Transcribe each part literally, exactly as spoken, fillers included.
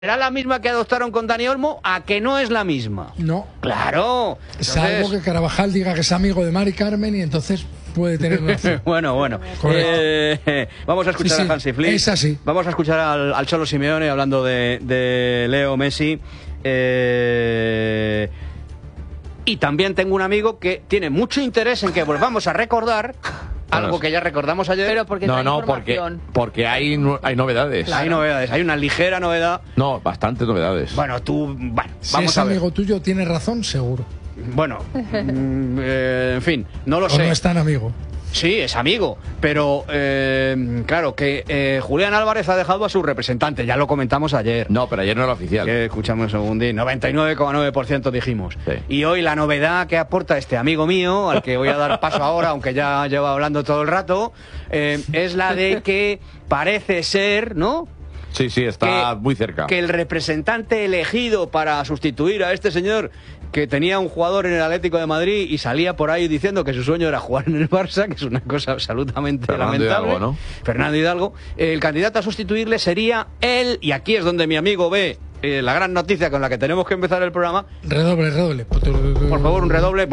¿Será la misma que adoptaron con Dani Olmo? ¿A que no es la misma? No. Claro. Salvo Entonces... que Carabajal diga que es amigo de Mari Carmen y entonces puede tener razón. Bueno, bueno. Eh, vamos a escuchar sí, sí, a Hansi Flick. Es así. Vamos a escuchar al, al Cholo Simeone hablando de, de Leo Messi. Eh, y también tengo un amigo que tiene mucho interés en que volvamos a recordar algo que ya recordamos ayer. Pero porque no, no, porque, porque hay, hay novedades. Claro. Hay novedades, hay una ligera novedad. No, bastantes novedades. Bueno, tú, bueno, si vamos es a ver. amigo tuyo, tiene razón, seguro. Bueno, eh, en fin, no lo o sé. No es tan amigo. Sí, es amigo, pero eh, claro que eh, Julián Álvarez ha dejado a su representante, ya lo comentamos ayer. No, pero ayer no era oficial. Que escuchamos un segundín, noventa y nueve coma nueve por ciento dijimos. Sí. Y hoy la novedad que aporta este amigo mío, al que voy a dar paso ahora, aunque ya lleva hablando todo el rato, eh, es la de que parece ser, ¿no? Sí, sí, está que, muy cerca. Que el representante elegido para sustituir a este señor, que tenía un jugador en el Atlético de Madrid y salía por ahí diciendo que su sueño era jugar en el Barça, que es una cosa absolutamente Fernando lamentable. Hidalgo, ¿no? Fernando Hidalgo. El candidato a sustituirle sería él, y aquí es donde mi amigo ve eh, la gran noticia con la que tenemos que empezar el programa. Redoble, redoble. Por favor, un redoble.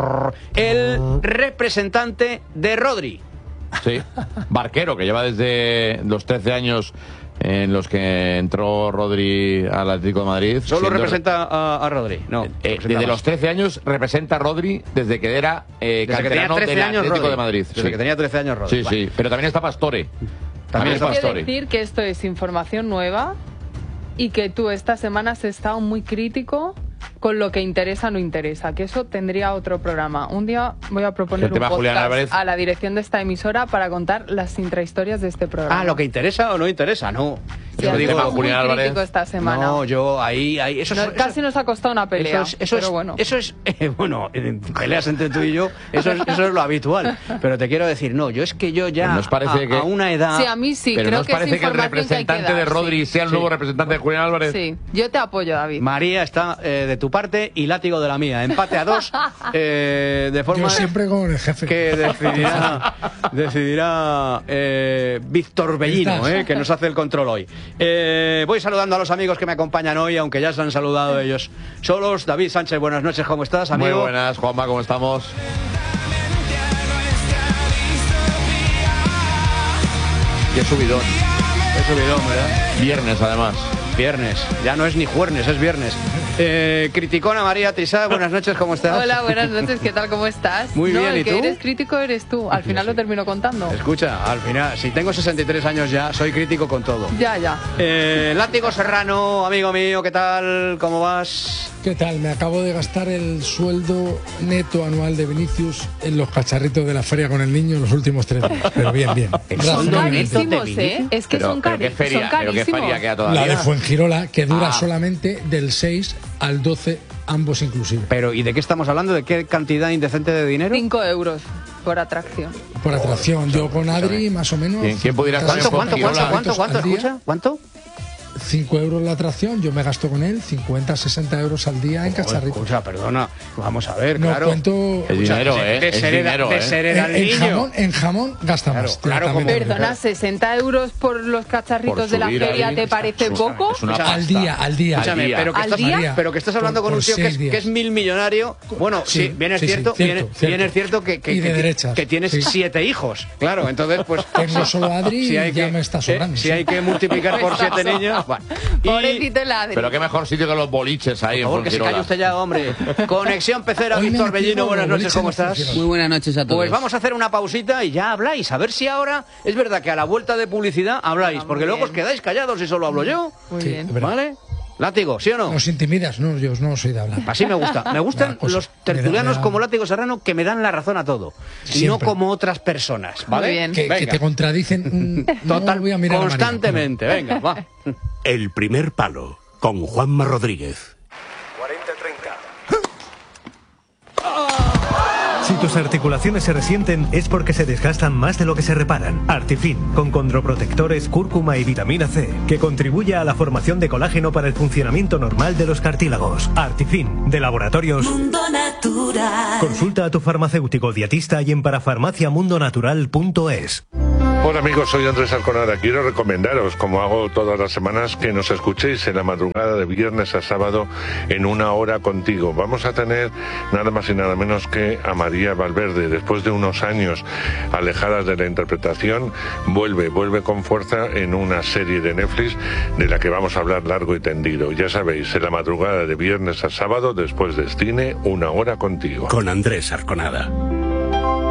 El representante de Rodri. Sí, Barquero, que lleva desde los trece años en los que entró Rodri al Atlético de Madrid. ¿Solo representa a, a Rodri? No. Eh, desde más. los trece años representa a Rodri desde que era eh, canterano del Atlético Rodri. de Madrid. Desde sí. que tenía trece años Rodri. Sí, vale. sí, pero también está Pastore. También, también está Pastore. Quiero decir que esto es información nueva y que tú esta semana has estado muy crítico con lo que interesa o no interesa, que eso tendría otro programa. Un día voy a proponer un podcast a la dirección de esta emisora para contar las intrahistorias de este programa. Ah, lo que interesa o no interesa, no. Sí, yo digo Julián Álvarez esta semana. No, yo ahí, ahí eso, no, eso casi nos ha costado una pelea. Eso es, eso pero es, bueno, eso es eh, bueno, en peleas entre tú y yo, eso es, eso es lo habitual. Pero te quiero decir, no, yo es que yo ya nos parece a, que... a una edad. Sí, a mí sí. Pero creo nos que parece es que el representante que de Rodri sí. sea el sí. nuevo representante de Julián Álvarez. Sí, yo te apoyo, David. María está eh, de tu parte y Látigo de la mía. Empate a dos, eh, de forma yo siempre con el jefe que decidirá, decidirá eh, Víctor Bellino, eh, que nos hace el control hoy. Eh, voy saludando a los amigos que me acompañan hoy, aunque ya se han saludado ellos solos. David Sánchez, buenas noches, ¿cómo estás, amigo? Muy buenas, Juanma, ¿cómo estamos? Qué subidón. Qué subidón, ¿verdad? Viernes, además. Viernes, ya no es ni jueves, es viernes. Eh, criticona María Trisá, buenas noches, ¿cómo estás? Hola, buenas noches, ¿qué tal, cómo estás? Muy no, bien, el ¿y que tú? eres crítico eres tú, al final lo termino contando. Escucha, al final, si tengo sesenta y tres años ya, soy crítico con todo. Ya, ya. Eh, Látigo Serrano, amigo mío, ¿qué tal? ¿Cómo vas? ¿Qué tal? Me acabo de gastar el sueldo neto anual de Vinicius en los cacharritos de la feria con el niño en los últimos tres días. Pero bien, bien. Son carísimos, ¿eh? Es que pero, son, pero cari qué feria, son carísimos. Pero qué feria queda todavía. La de Fuengirola, que dura Ah. solamente del seis al doce, ambos inclusive. Pero, ¿y de qué estamos hablando? ¿De qué cantidad indecente de dinero? Cinco euros por atracción. Por atracción. Yo con Adri, más o menos. ¿Quién, quién pudiera estar en ¿Cuánto, cuánto, cuánto, Fuengirola? cuánto, cuánto, al día. escucha? ¿Cuánto? cinco euros la atracción, yo me gasto con él cincuenta, sesenta euros al día en cacharritos. Escucha, perdona, vamos a ver, No claro. cuento. Es dinero, de- ¿eh? de Es ser eda- dinero, de ¿eh? ser eda- En, al en niño. jamón, en jamón gasta Claro, más. claro, también como- te digo. Perdona, ¿sesenta euros por los cacharritos Por de la subir feria ahí, te está- parece es una- poco? es una O sea, Al día, al día. Escúchame, día. pero que, ¿Al estás, día? pero que estás hablando Por- con un por tío que es, seis días. que es mil millonario. Bueno, sí, Sí, bien es sí, sí, cierto, cierto, bien, cierto. bien es cierto que, que, Y de que- derechas, que tienes sí. siete hijos. Claro, entonces pues Tengo solo Adri si hay y ya que, me está eh, sobrando. si sí. hay que multiplicar por siete niños, bueno. Y, Pobrecito el Adri. Pero qué mejor sitio que los boliches ahí por favor, en que se calle Fuengirola. usted ya, hombre. Conexión Pecera, Hoy me Víctor he metido Bellino, buenas los noches, boliches ¿cómo en estás? Fuengirola. Muy buenas noches a todos. Pues vamos a hacer una pausita y ya habláis. A ver si ahora es verdad que a la vuelta de publicidad habláis, Ah, muy porque luego bien. os quedáis callados y solo hablo yo. Muy Sí, bien. es verdad. ¿Vale? Látigo, ¿sí o no? Nos intimidas, no, yo no soy de hablar. Así me gusta. Me gustan Una cosa, los me da- tertulianos me da- como Látigo Serrano que me dan la razón a todo. Y no Siempre. como otras personas, ¿vale? Muy bien. Que, que Venga. te contradicen. mm, no Total, voy a mirar a María, constantemente. Venga, va. El primer palo, con Juanma Rodríguez. cuarenta treinta. Si tus articulaciones se resienten es porque se desgastan más de lo que se reparan. Artifin, con condroprotectores, cúrcuma y vitamina C, que contribuye a la formación de colágeno para el funcionamiento normal de los cartílagos. Artifin, de Laboratorios Mundo Natural. Consulta a tu farmacéutico dietista y en parafarmaciamundonatural punto es. Hola amigos, soy Andrés Arconada. Quiero recomendaros, como hago todas las semanas, que nos escuchéis en la madrugada de viernes a sábado en Una Hora Contigo. Vamos a tener nada más y nada menos que a María Valverde. Después de unos años alejadas de la interpretación, vuelve, vuelve con fuerza en una serie de Netflix de la que vamos a hablar largo y tendido. Ya sabéis, en la madrugada de viernes a sábado, después de cine, Una Hora Contigo. Con Andrés Arconada.